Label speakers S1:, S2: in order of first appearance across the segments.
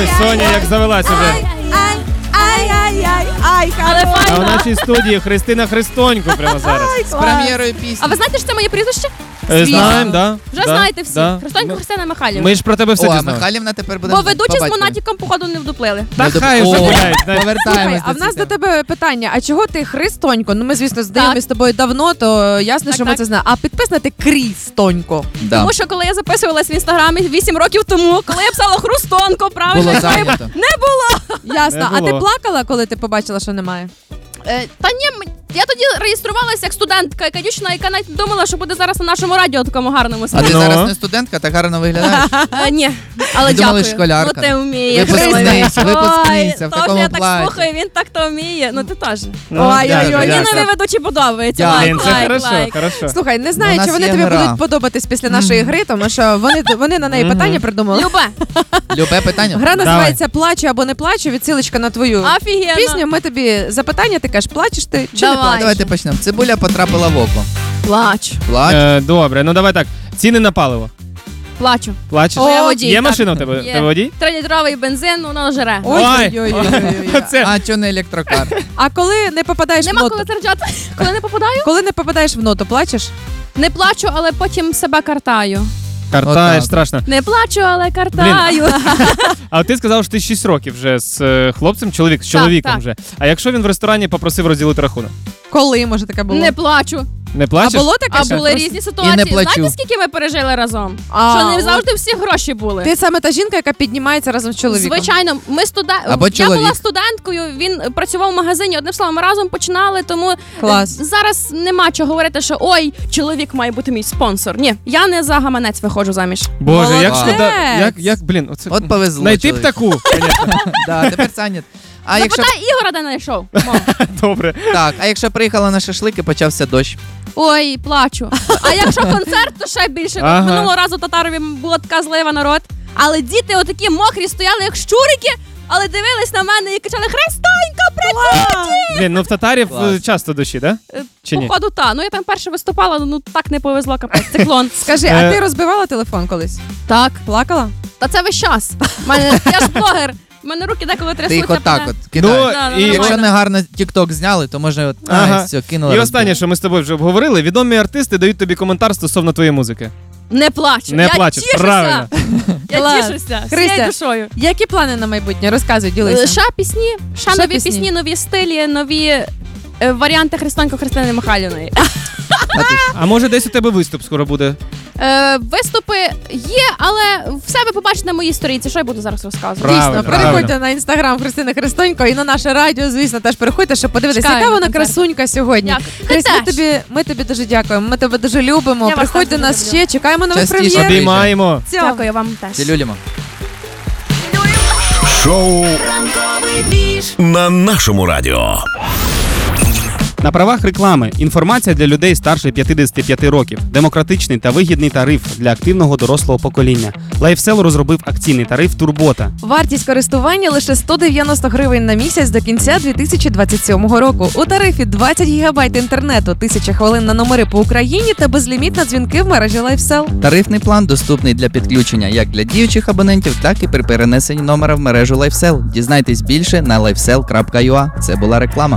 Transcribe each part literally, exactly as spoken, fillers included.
S1: Ой, Соня як завелась уже.
S2: Ай, але
S1: А в нашій студії Христина Христонько прямо зараз.
S3: З прем'єрою пісні.
S2: А ви знаєте, що це моє прізвище?
S1: Е, Знаємо, да.
S2: Вже
S1: да,
S2: знаєте всі.
S1: да.
S2: Христонько Христина Михайлівна.
S1: Ми ж про тебе все
S3: О, а
S1: дізнали.
S3: Михайлівна тепер буде.
S2: Бо ведучі з Монатіком, походу, не вдуплили.
S1: Та
S3: Не
S1: хай
S3: доп-
S1: вже
S3: О,
S1: гуляють. знаєш.
S3: Повертаємось
S4: А в нас до тебе питання, а чого ти Христонько? Ну ми, звісно, знайомі
S2: Так.
S4: з тобою давно, то ясно,
S2: Так,
S4: що ми
S2: так.
S4: це знаємо. А підписана ти Крістонько.
S3: Да.
S2: Тому що коли я записувалась в інстаграмі вісім років тому, коли я писала Хрустонко, правильно?
S3: Було
S2: я говорю,
S3: зайнято.
S2: не було.
S4: Ясно.
S1: Не
S4: А ти
S1: було.
S4: плакала, коли ти побачила, що немає?
S2: Е, Та ні, м- я тоді реєструвалася як студентка, яка дівчина, яка навіть не думала, що буде зараз на нашому радіо такому гарному
S3: А
S2: сидіти.
S3: ти
S1: Ну.
S3: зараз не студентка, так гарно виглядаєш.
S2: Е, Ні, але
S3: Ми думали,
S2: дякую.
S3: школярка.
S2: Ну ти вмієш.
S3: Випускниця,
S2: Ой,
S3: випускниця в
S2: то ж
S3: такому
S2: я так
S3: платі.
S2: слухаю, він так то вміє. Ну ти теж.
S1: Ну,
S4: Ой-ой-ой,
S1: дякую,
S2: Мені
S1: дякую.
S2: нові ведучі подобаються.
S3: Дякую.
S2: Лайк,
S1: Блін, це
S2: лайк,
S1: хорошо,
S2: лайк.
S1: хорошо.
S4: Слухай, не знаю,
S3: У нас
S4: чи вони
S3: є
S4: тобі
S3: гра.
S4: будуть подобатись після нашої гри, тому що вони, вони на неї питання придумали.
S2: Любе,
S3: Любе питання.
S4: Гра називається «Плачу або не плачу», відсилочка на твою
S2: офігенно.
S4: пісню. Ми тобі запитання, ти кажеш, плачеш ти чи
S2: Давай.
S4: не плачеш?
S3: Давайте почнемо. Цибуля потрапила в око.
S2: Плачу,
S3: Плач.
S1: Е, Добре, ну давай так. Ціни на паливо.
S2: плачу.
S1: Плачеш?
S2: О, я водій,
S1: Є
S2: так.
S1: машина у тебе?
S2: Є.
S1: Ти водій?
S2: Трилітровий бензин, воно жере.
S4: Ой-ой-ой.
S1: Це
S3: А чого не електрокар?
S4: А коли не попадаєш в
S2: Нема
S4: ноту?
S2: коли заряджати. Коли не попадаю,
S4: Коли не попадаєш в ноту, плачеш?
S2: не плачу, але потім себе картаю.
S1: картаєш
S3: Отак.
S1: страшно.
S2: Не плачу, але картаю.
S1: А от ти сказав, що ти шість років вже з е, хлопцем, чоловік, з чоловіком
S2: так.
S1: вже. А якщо він в ресторані попросив розділити рахунок?
S4: Коли, може, таке було?
S2: Не плачу.
S1: Не
S4: А
S1: плачеш?
S4: було таке?
S2: А
S4: ще?
S2: були
S4: Просто-
S2: різні ситуації.
S3: не плачу.
S2: Знаєте, скільки ми пережили разом?
S4: А,
S2: Що не
S4: от.
S2: завжди всі гроші були.
S4: Ти саме та жінка, яка піднімається разом з чоловіком.
S2: Звичайно, ми студен...
S3: Або
S2: я
S3: чоловік.
S2: була студенткою, він працював в магазині. Одним словом, ми разом починали, тому
S4: Клас.
S2: е, зараз нема чого говорити, що ой, чоловік має бути мій спонсор. Ні, я не за гаманець виходжу заміж.
S1: Боже, як
S4: Молодець.
S1: шкода. Як, як, блін, оце...
S3: От повезло.
S1: Знайти б
S3: чоловіку.
S1: таку, конечно.
S3: Да, тепер зайнят. А якщо
S2: Запитай Ігора, де знайшов. Мам.
S1: Добре.
S3: так, а якщо приїхала на шашлики, почався дощ.
S2: Ой, плачу. А якщо концерт, то ще більше.
S1: Ага.
S2: Минулого разу Татарові була така злива народ. Але діти отакі мокрі стояли, як щурики, але дивились на мене і кричали: Христонько, приходь!
S1: Блін, ну в татарів
S3: Клас.
S1: е, часто дощі, да?
S2: Е,
S1: Чи ні?
S2: Походу, та. Ну я там перше виступала, ну так не повезло, капець. Циклон.
S4: Скажи,
S1: Е.
S4: а ти розбивала телефон колись?
S2: Так.
S4: Плакала?
S2: Та це весь час. Мене, я ж блогер. У мене руки деколи трясуться.
S3: Ти їх отак
S2: мене-
S3: от кидаєш.
S1: Ну,
S2: Да, да,
S1: і,
S2: нормально.
S3: Якщо не гарно тік-ток зняли, то може от,
S1: Ага.
S3: ага. все, кинула.
S1: і
S3: розбила.
S1: останнє, що ми з тобою вже обговорили, відомі артисти дають тобі коментар стосовно твоєї музики.
S2: Не плачу.
S1: Не
S2: я
S1: плачеш,
S2: тішуся.
S1: правильно.
S2: Я
S4: Клас.
S2: тішуся.
S4: Христя,
S2: Всією душою.
S4: Які плани на майбутнє? Розказуй,
S2: Е,
S4: ділися.
S2: Ще пісні, ще
S4: Ще
S2: нові
S4: пісні.
S2: пісні, нові стилі, нові е, варіанти Христонько Христини Михайлівної.
S1: А може десь у тебе виступ скоро буде?
S2: Е, Виступи є, але все ви побачите на моїй сторінці. Що я буду зараз розказувати?
S1: Правильно,
S4: Дійсно,
S1: правильно.
S4: переходьте на інстаграм Христини Христонько і на наше радіо, звісно, теж переходьте, щоб подивитися,
S2: Чекаємо
S4: яка вона
S2: концерт.
S4: красунька сьогодні.
S2: Дякую.
S4: Христ,
S2: Ти
S4: ми
S2: теж.
S4: тобі, ми тобі дуже дякуємо, ми тебе дуже любимо.
S2: Я вас
S4: Приходь
S2: теж
S4: до нас
S2: дуже
S4: ще, чекаємо нових
S3: Частіше.
S4: прем'єр.
S3: Обіймаю.
S1: Обіймаємо.
S4: Цьому.
S2: Дякую вам теж.
S3: Цілюлімо.
S5: Шоу на нашому радіо.
S6: На правах реклами. Інформація для людей старше п'ятдесят п'ять років. Демократичний та вигідний тариф для активного дорослого покоління. LifeSell розробив акційний тариф «Турбота».
S4: Вартість користування лише сто дев'яносто гривень на місяць до кінця дві тисячі двадцять сьомого року. У тарифі двадцять гігабайт інтернету, тисяча хвилин на номери по Україні та безліміт на дзвінки в мережі LifeSell.
S3: Тарифний план доступний для підключення як для діючих абонентів, так і при перенесенні номера в мережу LifeSell. Дізнайтесь більше на лайфсел крапка ю а. Це була реклама.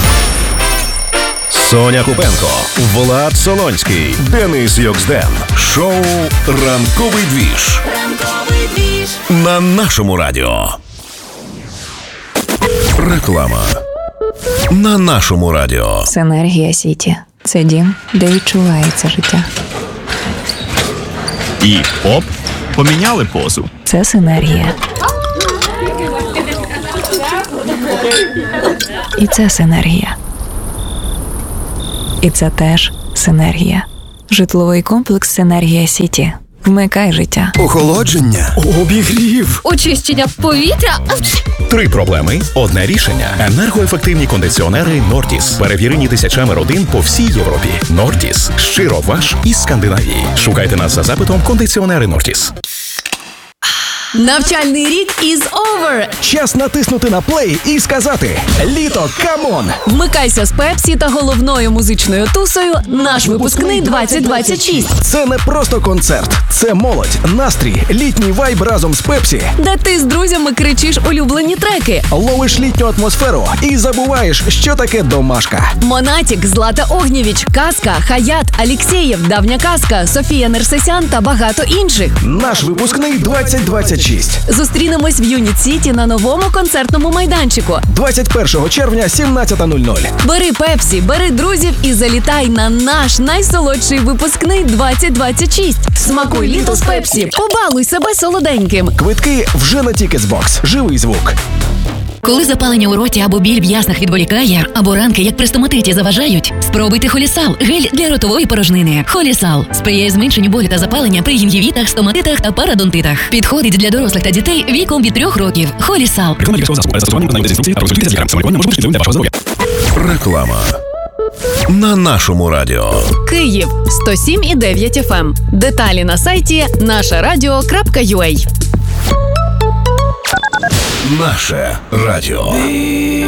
S5: Соня Купенко, Влад Солонський, Денис Йоксден. Шоу «Ранковий двіж» на нашому радіо. Реклама на нашому радіо.
S7: Синергія Сіті. Це дім, де відчувається життя.
S8: І оп, поміняли позу.
S7: Це синергія. І це синергія. І це теж синергія. Житловий комплекс «Синергія Сіті». Вмикай життя.
S5: Охолодження, обігрів.
S2: Очищення повітря.
S5: Три проблеми, одне рішення. Енергоефективні кондиціонери Nordis. Перевірені тисячами родин по всій Європі. Nordis. Щиро ваш із Скандинавії. Шукайте нас за запитом кондиціонери Nordis.
S9: Навчальний рік is over.
S10: Час натиснути на плей і сказати «Літо, камон!».
S9: Вмикайся з Пепсі та головною музичною тусою «Наш випускний двадцять двадцять шість».
S10: Це не просто концерт, це молодь, настрій, літній вайб разом з Пепсі.
S9: Де ти з друзями кричиш улюблені треки.
S10: Ловиш літню атмосферу і забуваєш, що таке домашка.
S9: Монатік, Злата Огнєвіч, Казка, Хаят, Алєксєєв, Давня Казка, Софія Нерсесян та багато інших.
S10: Наш випускний двадцять двадцять шість.
S9: Зустрінемось в Юніт Сіті на новому концертному майданчику.
S10: двадцять першого червня, сімнадцята нуль нуль.
S9: Бери Пепсі, бери друзів і залітай на наш найсолодший випускний двадцять двадцять шість. Смакуй літо з Пепсі, побалуй себе солоденьким.
S10: Квитки вже на Ticketsbox. Живий звук.
S11: Коли запалення у роті або біль в яснах відволікає, або ранки, як при стоматиті, заважають, спробуйте Холісал – гель для ротової порожнини. Холісал сприяє зменшенню болю та запалення при гінгівітах, стоматитах та парадонтитах. Підходить для дорослих та дітей віком від трьох років. Холісал.
S5: Реклама. На нашому радіо.
S9: Київ сто сім і дев'ять еф ем. Деталі на сайті наше радіо крапка ю а.
S5: Наше радіо.